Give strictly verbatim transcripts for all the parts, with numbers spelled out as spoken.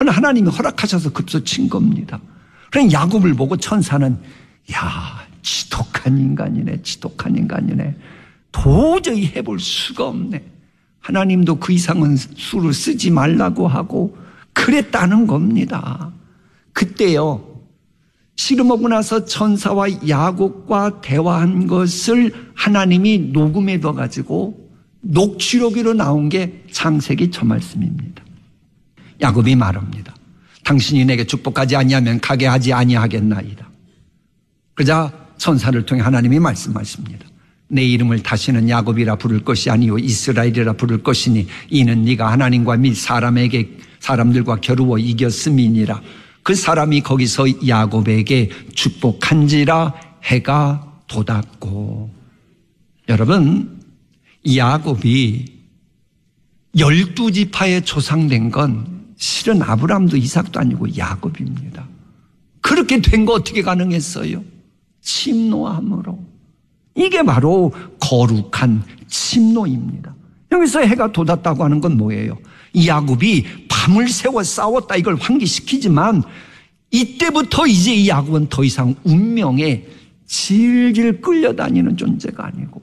하나님이 허락하셔서 급소친 겁니다. 그러니 야곱을 보고 천사는 야, 지독한 인간이네, 지독한 인간이네. 도저히 해볼 수가 없네. 하나님도 그 이상은 수를 쓰지 말라고 하고 그랬다는 겁니다. 그때요, 씨름하고 나서 천사와 야곱과 대화한 것을 하나님이 녹음해 둬가지고 녹취록으로 나온 게 창세기 첫 말씀입니다. 야곱이 말합니다. 당신이 내게 축복하지 아니하면 가게 하지 아니하겠나이다. 그러자 천사를 통해 하나님이 말씀하십니다. 내 이름을 다시는 야곱이라 부를 것이 아니요 이스라엘이라 부를 것이니 이는 네가 하나님과 및 사람에게 사람들과 겨루어 이겼음이니라. 그 사람이 거기서 야곱에게 축복한지라 해가 돋았고. 여러분, 야곱이 열두 지파의 조상된 건 실은 아브라함도 이삭도 아니고 야곱입니다. 그렇게 된 거 어떻게 가능했어요? 침노함으로. 이게 바로 거룩한 침노입니다. 여기서 해가 돋았다고 하는 건 뭐예요? 야곱이 밤을 새워 싸웠다, 이걸 환기시키지만 이때부터 이제 이 야곱은 더 이상 운명에 질질 끌려다니는 존재가 아니고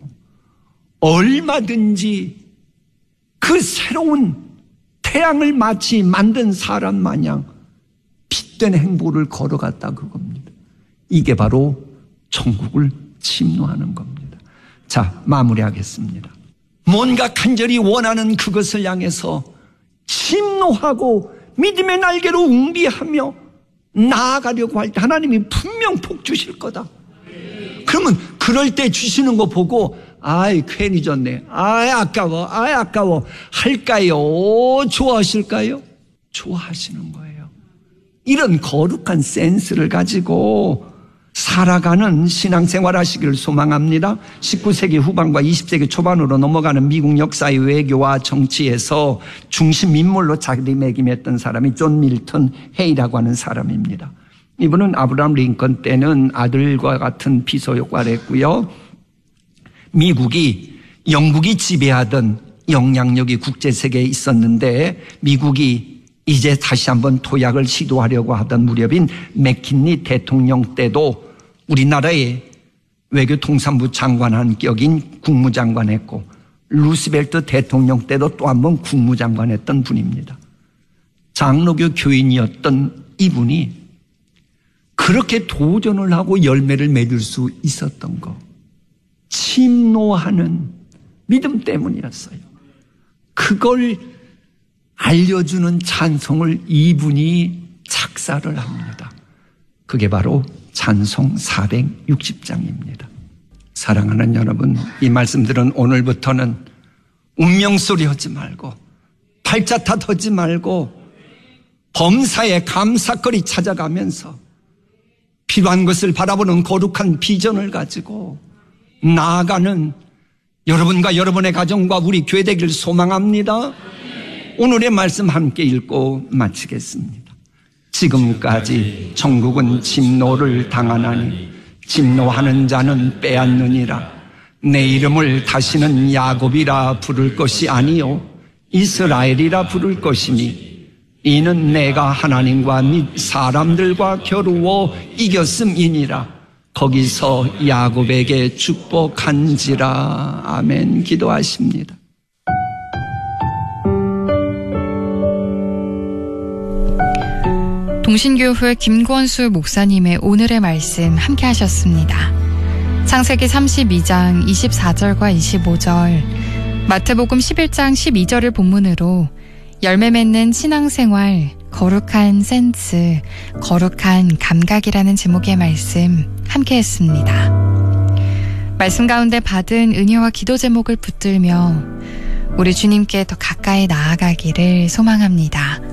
얼마든지 그 새로운 태양을 마치 만든 사람 마냥 빛된 행보를 걸어갔다 그겁니다. 이게 바로 천국을 침노하는 겁니다. 자, 마무리하겠습니다. 뭔가 간절히 원하는 그것을 향해서 침노하고 믿음의 날개로 웅비하며 나아가려고 할 때 하나님이 분명 복 주실 거다. 그러면 그럴 때 주시는 거 보고 아이 괜히 졌네, 아이 아까워, 아이 아까워 할까요? 좋아하실까요? 좋아하시는 거예요. 이런 거룩한 센스를 가지고 살아가는 신앙생활 하시기를 소망합니다. 십구 세기 후반과 이십 세기 초반으로 넘어가는 미국 역사의 외교와 정치에서 중심 인물로 자리매김했던 사람이 존 밀턴 헤이라고 하는 사람입니다. 이분은 아브라함 링컨 때는 아들과 같은 비서 역할을 했고요. 미국이 영국이 지배하던 영향력이 국제세계에 있었는데 미국이 이제 다시 한번 도약을 시도하려고 하던 무렵인 맥킨리 대통령 때도 우리나라의 외교통상부 장관 한 격인 국무장관 했고 루스벨트 대통령 때도 또 한 번 국무장관 했던 분입니다. 장로교 교인이었던 이분이 그렇게 도전을 하고 열매를 맺을 수 있었던 거, 침노하는 믿음 때문이었어요. 그걸 알려주는 찬송을 이분이 작사를 합니다. 그게 바로 찬송 사백육십 장입니다. 사랑하는 여러분, 이 말씀들은 오늘부터는 운명소리 하지 말고 팔자탓 하지 말고 범사에 감사거리 찾아가면서 필요한 것을 바라보는 거룩한 비전을 가지고 나아가는 여러분과 여러분의 가정과 우리 교회 되기를 소망합니다. 오늘의 말씀 함께 읽고 마치겠습니다. 지금까지 천국은 침노를 당하나니 침노하는 자는 빼앗느니라. 내 이름을 다시는 야곱이라 부를 것이 아니요 이스라엘이라 부를 것이니 이는 내가 하나님과 및 사람들과 겨루어 이겼음이니라. 거기서 야곱에게 축복한지라. 아멘. 기도하십니다. 동신교회 김권수 목사님의 오늘의 말씀 함께 하셨습니다. 창세기 삼십이 장 이십사 절과 이십오 절, 마태복음 십일 장 십이 절을 본문으로 열매 맺는 신앙생활, 거룩한 센스, 거룩한 감각이라는 제목의 말씀 함께 했습니다. 말씀 가운데 받은 은혜와 기도 제목을 붙들며 우리 주님께 더 가까이 나아가기를 소망합니다.